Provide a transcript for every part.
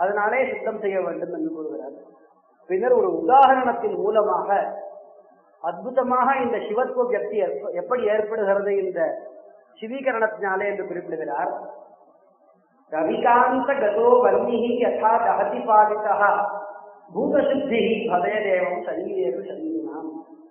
அதனாலே சுத்தம் செய்ய வேண்டும் என்று கூறுகிறார். பின்னர் ஒரு உதாரணத்தின் மூலமாக அற்புதமாக இந்த சிவத்துவ வியக்தி எப்படி ஏற்படுகிறது இந்த சிவீகரணத்தினாலே என்று குறிப்பிடுகிறார். ரவிகாந்த கதோ வன்னிஹி யதா தஹதி பாதிதஹ பூதசுத்திஹி பதயதேவம் சரீரேஷு சரீரினாம்.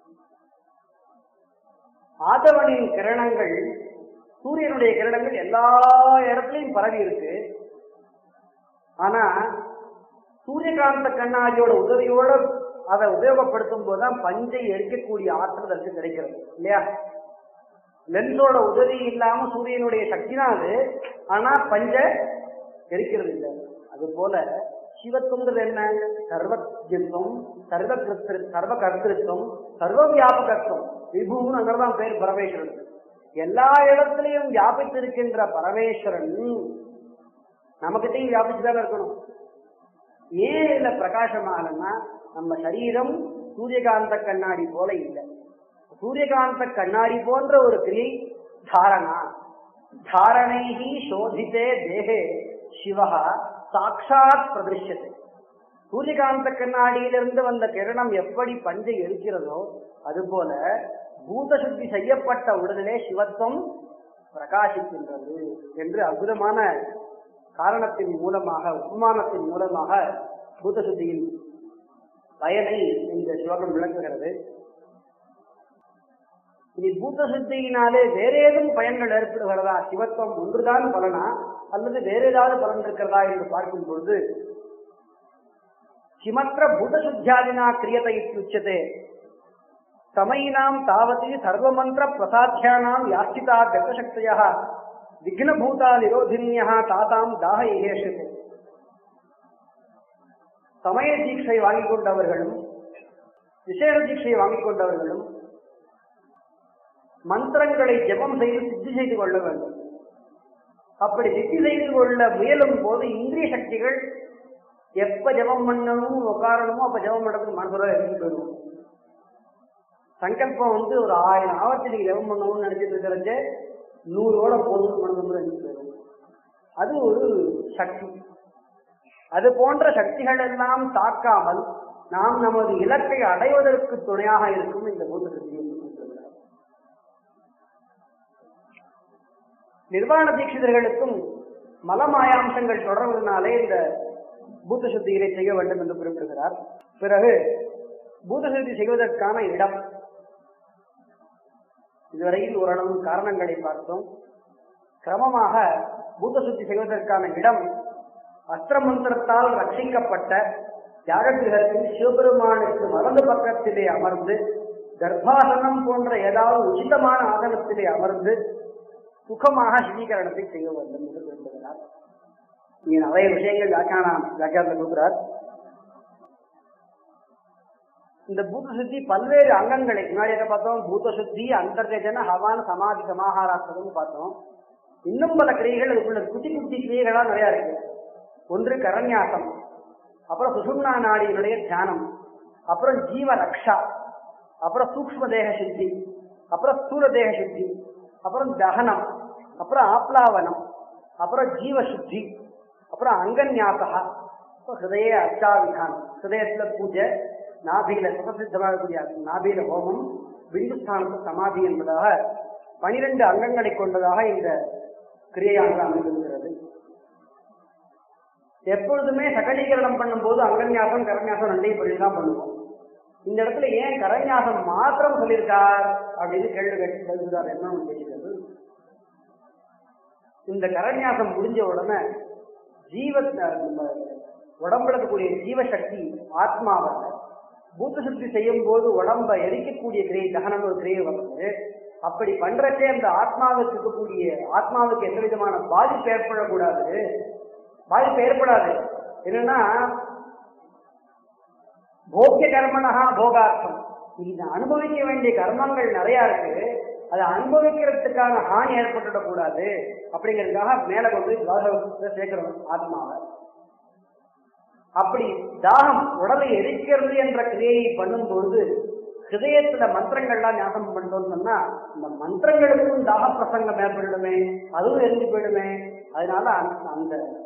ஆதவனின் கிரணங்கள், சூரியனுடைய கிரணங்கள் எல்லா இடத்துலையும் பரவி இருக்கு. ஆனா சூரியகாந்த கண்ணாடியோட உதவியோட அதை உபயோகப்படுத்தும் போதுதான் பஞ்சை எரிக்கக்கூடிய ஆற்றல் அதற்கு கிடைக்கிறது இல்லையா? லென்ஸோட உதவி இல்லாம சூரியனுடைய சக்தி தான் அது, ஆனா பஞ்ச எரிக்கிறது இல்லை. அது போல சிவத்துவங்கிறது என்ன? சர்வஜத்துவம், சர்வ கர்த்திருவம், சர்வ வியாபகத்துவம். விபுன்னு அங்கதான் பேர் பரமேஸ்வரன். எல்லா இடத்திலையும் வியாபித்திருக்கின்ற பரமேஸ்வரன் நமக்கிட்டையும் வியாபிச்சுதான் இருக்கணும். ஏன் இல்ல பிரகாசமாகனா நம்ம சரீரம் சூரியகாந்த கண்ணாடி போல இல்லை. சூரியகாந்த கண்ணாடி போன்ற ஒரு கிரியை தாரணா. தாரணைஹி சோதித்தே தேகே சிவஹா சாட்சாத் பிரதிஷ்யத்தை. சூரியகாந்த கண்ணாடியிலிருந்து வந்த கிரணம் எப்படி பஞ்சை எரிக்கிறதோ அதுபோல பூத சுத்தி செய்யப்பட்ட உடனே சிவத்துவம் பிரகாசிக்கின்றது என்று அற்புதமான காரணத்தின் மூலமாக, உபமானத்தின் மூலமாக பூத சுத்தியின் பயனை இந்த ஸ்லோகம் விளக்குகிறது. இனி பூத சுத்தியினாலே வேற ஏதும் பயன்கள் ஏற்படுகிறதா? சிவத்துவம் ஒன்றுதான் பலனா அல்லது வேற ஏதாவது பலன் இருக்கிறதா என்று பார்க்கும் பொழுது, கிமற்ற பூத சுத்தியாதினா கிரியதை இத்யுச்யதே சமயினாம் தாவதி சர்வமந்திர பிரசாத்தியானாம் யாஸ்திதா கர்த்தசக்தயா விக்னபூதா நிரோதின்யா தாதாம் தாக ஏஷதே. சமய தீட்சை வாங்கிக் கொண்டவர்களும் விசேஷ தீட்சை வாங்கிக் கொண்டவர்களும் மந்திரங்களை ஜெபம் செய்து சித்தி செய்து கொள்ள வேண்டும். அப்படி சித்தி செய்து கொள்ள முயலும் போது இந்திரிய சக்திகள் எப்ப ஜெபம் பண்ணணும் உட்காரணுமோ அப்ப ஜெபம் பண்ணுறதுக்கு மனசுல எடுத்துட்டு வருவோம். சங்கல்பம் ஒரு 1000 ஆவர்த்தி நீங்க ஜெபம் பண்ணணும்னு நினைச்சிட்டு இருக்கிறது 100 போதும் மனசுல எடுத்துட்டு வரும். அது ஒரு சக்தி. அது போன்ற சக்திகள் எல்லாம் தாக்காமல் நாம் நமது இலக்கை அடைவதற்கு துணையாக இருக்கும் இந்த பூத சக்தி. நிர்வாண தீட்சிதர்களுக்கும் மலமாயாம்சங்கள் தொடர்வதனாலே இந்த பூத சுத்திகளை செய்ய வேண்டும் என்று குறிப்பிடுகிறார். பிறகு பூத சுத்தி செய்வதற்கான இடம், இதுவரையில் ஓரளவு காரணங்களை பார்த்தோம். கிரமமாக பூத சுத்தி செய்வதற்கான இடம் அஸ்திர மந்திரத்தால் ரட்சிக்கப்பட்ட யாககிரகத்தில் சிவபெருமானுக்கு வலது பக்கத்திலே அமர்ந்து கர்ப்பாசனம் போன்ற ஏதாவது உச்சிதமான ஆசனத்திலே அமர்ந்து சுகமாக சிவீகரணத்தை செய்ய வேண்டும் என்று குறிப்பிடுகிறார். இங்கே நிறைய விஷயங்கள் வியாக்கியானத்தில் கொடுக்கிறார். இந்த பூத சுத்தி பல்வேறு அங்கங்களை முன்னாடி பார்த்தோம். பூத சுத்தி, அந்தர்ஜன, ஹவான, சமாதி, சமாஹாராஸ்தம் பார்த்தோம். இன்னும் பல கிரியைகள் அதுக்குள்ள குட்டி குட்டி கிரியைகளா நிறைய இருக்கு. ஒன்று கரண்யாசம், அப்புறம் சுஷும்னா நாடியினுடைய தியானம், அப்புறம் ஜீவ ரக்ஷா, அப்புறம் சூக்ஷ்ம தேக சுத்தி, அப்புறம் ஸ்தூல தேக சுத்தி, அப்புறம் தகனம், அப்புறம் ஆப்லாவனம், அப்புறம் ஜீவ சுத்தி, அப்புறம் அங்கன்யாசா, ஹிருதய அர்ச்சாவிதான், ஹிருதயத்துல பூஜை, நாபியில சுகசித்தமாகக்கூடிய நாபியில ஹோமம், பிந்துஸ்தானத்து சமாதி என்பதாக 12 அங்கங்களை கொண்டதாக இந்த கிரியையானது அமைந்திருக்கிறது. எப்பொழுதுமே சகலீகரணம் பண்ணும் போது அங்கன்யாசம் கரண்யாசம் 2 படிதான் பண்ணுவோம். இந்த இடத்துல ஏன் கரண்யாசம் மாத்திரம் சொல்லியிருக்கார் அப்படின்னு கேள்வி கேட்கிறார். என்ன கேட்கிறது? இந்த கரண்யாசம் முடிஞ்ச உடனே உடம்புல இருக்கக்கூடிய ஜீவசக்தி ஆத்மாவை பூத்த சுத்தி செய்யும் போது உடம்ப எரிக்கக்கூடிய கிரியை தகனம் ஒரு கிரியை வந்து அப்படி பண்றதே அந்த ஆத்மாவுக்கு இருக்கக்கூடிய ஆத்மாவுக்கு எந்த விதமான பாதிப்பு ஏற்படக்கூடாது. பாதிப்பு ஏற்படாது. என்னன்னா போக்கிய கர்மனஹா போகார்த்தம், இது அனுபவிக்க வேண்டிய கர்மங்கள் நிறைய இருக்கு, அதை அனுபவிக்கிறதுக்கான ஹானி ஏற்பட்டுடக்கூடாது அப்படிங்கிறதுக்காக மேல கொண்டு சேர்க்கிறோம் ஆத்மாவை. அப்படி தாகம் உடலை எரிக்கிறது என்ற கிரியையை பண்ணும் பொழுது ஹிருதயத்துல மந்திரங்கள்லாம் ஞாபகம் பண்ணோம்னு சொன்னா இந்த மந்திரங்களுக்கும் தாக பிரசங்கம் ஏற்படுமே, அதுவும் எரிஞ்சு போயிடுமே. அதனால அந்த